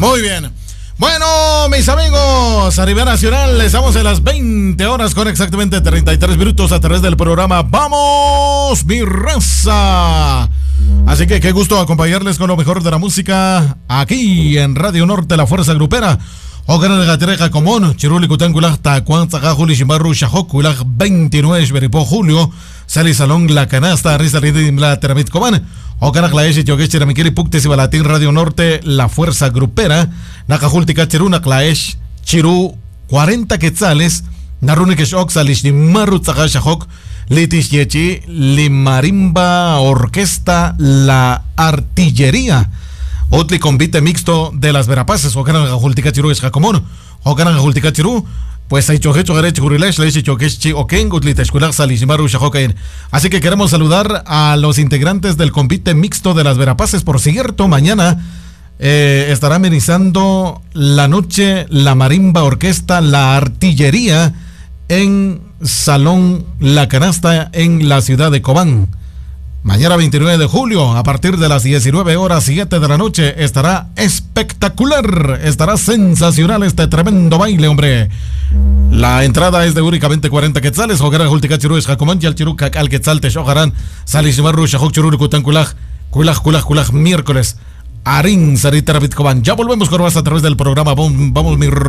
Muy bien. Bueno, mis amigos, a nivel nacional, estamos en las 20 horas con exactamente 33 minutos a través del programa Vamos, mi raza. Así que qué gusto acompañarles con lo mejor de la música aquí en Radio Norte, la Fuerza Grupera. Ogan el Gatereja Común, Chiruli Cutangulag, Tacuan, Zagajuli, Shimbaru, Shahok, Kulag, 29, Beripo, Julio, Sali Salón, La Canasta, Risa Ridim, La Teramit Coman, Ogan Claesh, Yogesh, Ramikiri, Puktes y Balatín, Radio Norte, la Fuerza Grupera, Nakajultica, Cheruna, Claesh, Chiru, 40 quetzales, Narunikesh Oxalish, Nimaru, Zagashahok, Litish Yechi, Limarimba, Orquesta, La Artillería. Otli convite mixto de las Verapaces, Ocaran Gajultica Chiru es Jacomón, Ocaran Gajultica Chiru, pues hay chojecho derecho Gurilesh, le dice choquechi Oken, Gutlita Escuela Salishimaru Shahokain. Así que queremos saludar a los integrantes del convite mixto de las Verapaces. Por cierto, mañana estará amenizando la noche la Marimba Orquesta, La Artillería en Salón La Canasta en la ciudad de Cobán. Mañana 29 de julio, a partir de las 19 horas 7 de la noche, estará espectacular, estará sensacional este tremendo baile, hombre. La entrada es de únicamente 40 quetzales. Hogaran Jultica Chiru es Jacomán, Yal Chiru Kakal Quetzal Teshogaran, Salishimaru Shahok Chiruru Kutankulag, Kulag, miércoles, Arin Sarita Rabit Cobán. Ya volvemos con más a través del programa Vamos, mi